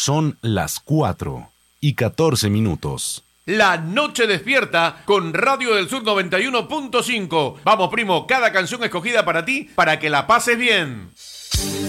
Son las 4:14. La noche despierta con Radio del Sur 91.5. Vamos, primo, cada canción escogida para ti, para que la pases bien.